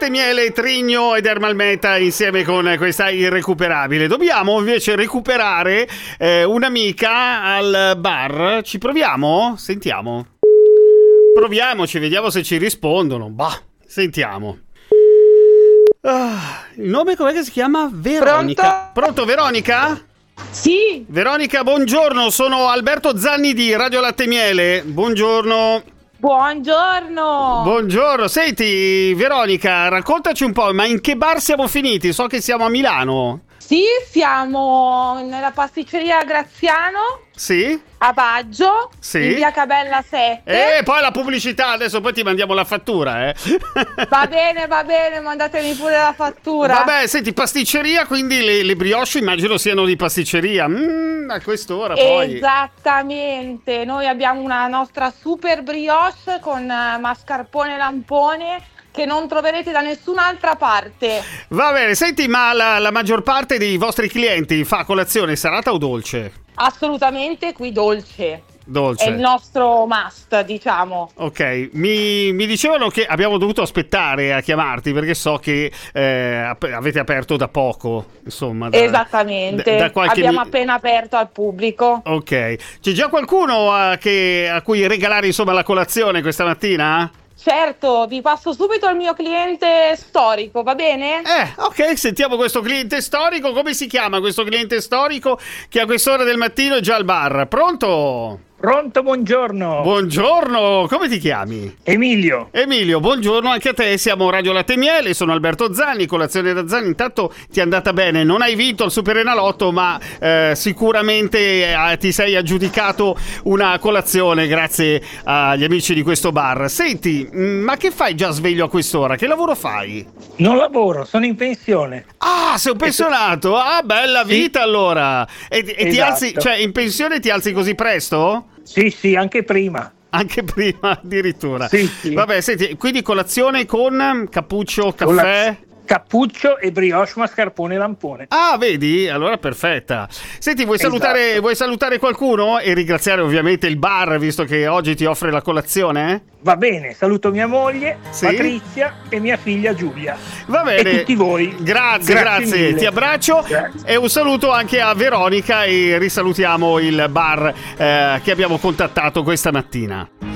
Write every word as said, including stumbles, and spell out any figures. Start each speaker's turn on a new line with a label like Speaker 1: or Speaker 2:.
Speaker 1: Latte Miele, Trigno ed Ermalmeta insieme con questa irrecuperabile. Dobbiamo invece recuperare eh, un'amica al bar. Ci proviamo? Sentiamo. Proviamoci, vediamo se ci rispondono. Bah, sentiamo. Ah, il nome com'è che si chiama? Veronica. Pronto, Pronto Veronica?
Speaker 2: Sì.
Speaker 1: Veronica, buongiorno, sono Alberto Zanni di Radio Latte Miele. Buongiorno.
Speaker 2: Buongiorno.
Speaker 1: Buongiorno. Senti, Veronica, raccontaci un po', ma in che bar siamo finiti? So che siamo a Milano.
Speaker 2: Sì, siamo nella pasticceria Graziano.
Speaker 1: Sì?
Speaker 2: A Baggio,
Speaker 1: sì.
Speaker 2: In via Cabella sette.
Speaker 1: E poi la pubblicità, adesso poi ti mandiamo la fattura, eh.
Speaker 2: Va bene, va bene, mandatemi pure la fattura.
Speaker 1: Vabbè, senti, pasticceria, quindi le, le brioche immagino siano di pasticceria. Mm, a quest'ora poi.
Speaker 2: Esattamente, noi abbiamo una nostra super brioche con mascarpone lampone che non troverete da nessun'altra parte.
Speaker 1: Va bene, senti, ma la, la maggior parte dei vostri clienti fa colazione salata o dolce?
Speaker 2: Assolutamente, qui dolce.
Speaker 1: Dolce.
Speaker 2: È il nostro must, diciamo.
Speaker 1: Ok, mi, mi dicevano che abbiamo dovuto aspettare a chiamarti perché so che eh, ap- avete aperto da poco, insomma. Da,
Speaker 2: Esattamente,
Speaker 1: da, da qualche
Speaker 2: abbiamo
Speaker 1: mi-
Speaker 2: appena aperto al pubblico.
Speaker 1: Ok, c'è già qualcuno a, che, a cui regalare insomma la colazione questa mattina?
Speaker 2: Certo, vi passo subito il mio cliente storico, va bene?
Speaker 1: Eh, ok, sentiamo questo cliente storico. Come si chiama questo cliente storico che a quest'ora del mattino è già al bar? Pronto?
Speaker 3: Pronto, buongiorno.
Speaker 1: Buongiorno, come ti chiami?
Speaker 3: Emilio.
Speaker 1: Emilio, buongiorno anche a te, siamo Radio Latte Miele, sono Alberto Zanni, colazione da Zanni. Intanto ti è andata bene, non hai vinto il Super Enalotto, ma eh, sicuramente eh, ti sei aggiudicato una colazione grazie agli amici di questo bar. Senti, ma che fai già sveglio a quest'ora? Che lavoro fai?
Speaker 3: Non lavoro, sono in pensione.
Speaker 1: Ah, sei un pensionato? Ah, bella vita sì. Allora. E, e
Speaker 3: esatto.
Speaker 1: ti alzi, cioè in pensione ti alzi così presto?
Speaker 3: Sì, sì, anche prima.
Speaker 1: Anche prima, addirittura.
Speaker 3: Sì, sì.
Speaker 1: Vabbè, senti, quindi colazione con cappuccio, caffè?
Speaker 3: Colaz- cappuccio e brioche, mascarpone lampone.
Speaker 1: Ah, vedi? Allora perfetta. Senti, vuoi
Speaker 3: Esatto.
Speaker 1: salutare, vuoi salutare qualcuno? E ringraziare ovviamente il bar, visto che oggi ti offre la colazione?
Speaker 3: Va bene, saluto mia moglie,
Speaker 1: sì?
Speaker 3: Patrizia, e mia figlia Giulia.
Speaker 1: Va bene.
Speaker 3: E tutti voi.
Speaker 1: Grazie, grazie. grazie. Ti abbraccio.
Speaker 3: Grazie.
Speaker 1: E un saluto anche a Veronica e risalutiamo il bar eh, che abbiamo contattato questa mattina.